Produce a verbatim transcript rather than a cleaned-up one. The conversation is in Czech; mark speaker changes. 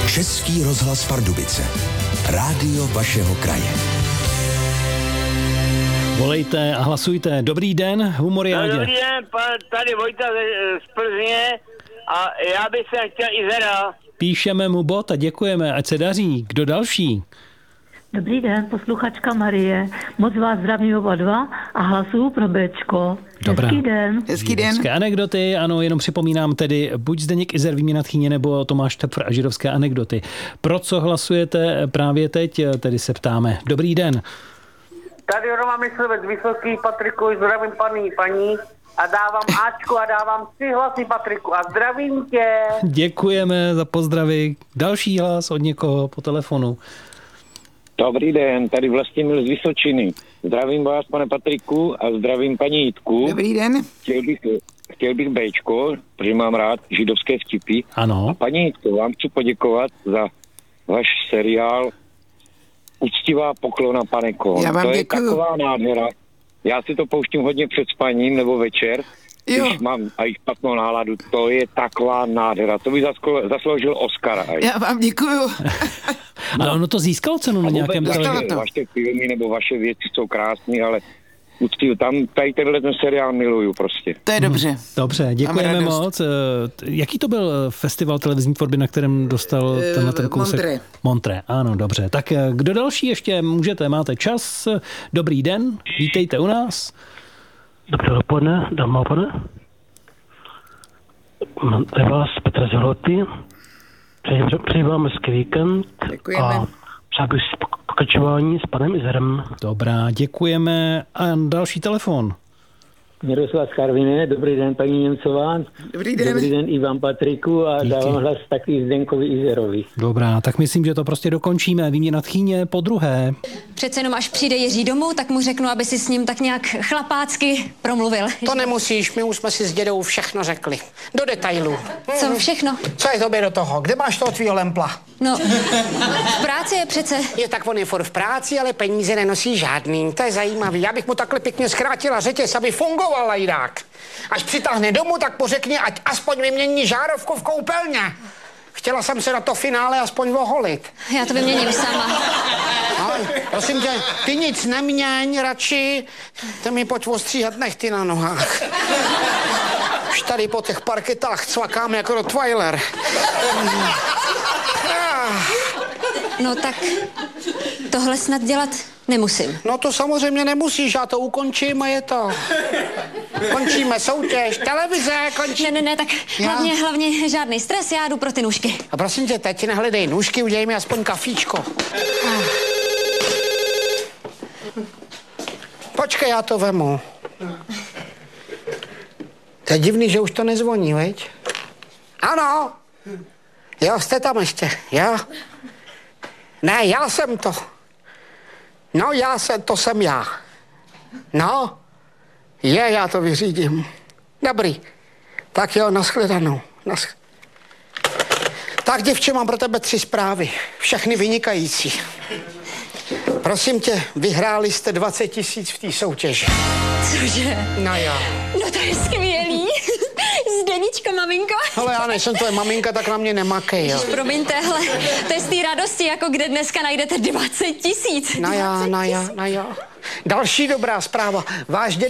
Speaker 1: Český rozhlas Pardubice. Rádio vašeho kraje.
Speaker 2: Volejte a hlasujte. Dobrý den, Humoriádě.
Speaker 3: Dobrý den, tady Vojta z Plzně a já bych se chtěl i zera.
Speaker 2: Píšeme mu bod a děkujeme, ať se daří. Kdo další?
Speaker 4: Dobrý den, posluchačka Marie. Moc vás zdravím oba dva a hlasuju pro Béčko.
Speaker 2: Dobrá.
Speaker 4: Hezký den.
Speaker 5: Hezký den.
Speaker 2: Židovské anekdoty, ano, jenom připomínám tedy buď Zdeněk Izer, Výměna tchýně, nebo Tomáš Tepfr a židovské anekdoty. Pro co hlasujete právě teď, tedy se ptáme. Dobrý den.
Speaker 3: Tady Roman Myslivec, Vysoký, Patriku, zdravím paní, paní a dávám Ačku a dávám tři hlasy Patriku a zdravím tě.
Speaker 2: Děkujeme za pozdravy. Další hlas od někoho po telefonu.
Speaker 6: Dobrý den, tady Vlastimil z Vysočiny. Zdravím vás, pane Patriku, a zdravím paní Jitku.
Speaker 5: Dobrý den.
Speaker 6: Chtěl bych, chtěl bych Béčko, protože mám rád židovské vtipy.
Speaker 2: Ano.
Speaker 6: A paní Jitko, vám chci poděkovat za váš seriál Uctivá poklona, pane Kohn.
Speaker 5: Já vám
Speaker 6: to
Speaker 5: děkuju.
Speaker 6: je taková nádhera. Já si to pouštím hodně před spaním nebo večer,
Speaker 5: Jo.
Speaker 6: když mám a i špatnou náladu. To je taková nádhera. To by zasko- zasloužil Oscara. Aj.
Speaker 5: Já vám děkuju.
Speaker 2: Ale ono to získalo cenu na nějakém
Speaker 6: Vůbec
Speaker 5: Získalo
Speaker 2: televizi.
Speaker 5: to.
Speaker 6: Vaše filmy nebo vaše věci jsou krásné, ale uctivý, tam tady tenhle ten seriál miluju prostě.
Speaker 5: To je dobře.
Speaker 2: Dobře, děkujeme
Speaker 5: Máme radost.
Speaker 2: moc. Eh, Jaký to byl festival televizní tvorby, na kterém dostal
Speaker 5: Eh,
Speaker 2: tenhle ten kousek?
Speaker 5: Montré.
Speaker 2: Montré, ano, dobře. Tak eh, kdo další ještě můžete, máte čas. Dobrý den, vítejte u nás.
Speaker 7: Dobré dopoledne, dámy a pánové. Tady vás Petr z Hroty. Přeji, přeji vám hezký víkend.
Speaker 5: Děkujeme.
Speaker 7: A přál bych si pokračování s panem Izerem.
Speaker 2: Dobrá, děkujeme. A další telefon.
Speaker 8: Miroslav z Karviné, dobrý den paní Němcová.
Speaker 5: Dobrý den.
Speaker 8: Dobrý den i vám Patriku a
Speaker 2: Díky.
Speaker 8: dávám hlas taky Zdenkovi Izerovi.
Speaker 2: Dobrá, tak myslím, že to prostě dokončíme. Výměna tchýně po druhé.
Speaker 9: Přece jenom až přijde Jiří domů, tak mu řeknu, aby si s ním tak nějak chlapácky promluvil.
Speaker 10: To nemusíš, my už jsme si s dědou všechno řekli. Do detailů.
Speaker 9: Co všechno?
Speaker 10: Co je tobě do toho? Kde máš toho tvýho lempla?
Speaker 9: No, v práci je přece.
Speaker 10: Je tak on je furt v práci, ale peníze nenosí žádný. To je zajímavý. Já bych mu takhle pěkně zkrátila řetěz, aby fungoval lajdák. Až přitáhne domů, tak pořekni, ať aspoň vymění žárovku v koupelně. Chtěla jsem se na to finále aspoň oholit.
Speaker 9: Já to vyměním sama.
Speaker 10: No, prosím tě, ty nic neměň radši. Ty mi pojď ostříhat nechty na nohách. Už tady po těch parketách cvakám jako Rottweiler.
Speaker 9: No tak tohle snad dělat nemusím.
Speaker 10: No to samozřejmě nemusíš, já to ukončím a je to. Končíme soutěž, televize, končí.
Speaker 9: Ne, ne, ne, tak
Speaker 10: Já?
Speaker 9: hlavně, hlavně žádný stres, já jdu pro ty nůžky.
Speaker 10: A prosím tě, teď nehledej nůžky, udělej mi aspoň kafíčko. Počkej, já to vemu. To je divný, že už to nezvoní, veď? Ano. Jo, jste tam ještě, jo? Ne, já jsem to. No, já jsem, to jsem já. No, je, já to vyřídím. Dobrý. Tak jo, nashledanou. Nasch... Tak, děvče, mám pro tebe tři zprávy. Všechny vynikající. Prosím tě, vyhráli jste dvacet tisíc v té soutěži.
Speaker 9: Cože?
Speaker 10: No jo.
Speaker 9: No to je skvělý. Zdeničko, maminko.
Speaker 10: Ale já nejsem tvoje maminka, tak na mě nemakej, jo.
Speaker 9: Promiňte, hele, to je z té radosti, jako kde dneska najdete dvacet tisíc.
Speaker 10: No jo, no jo, no jo. Další dobrá zpráva. Váš děda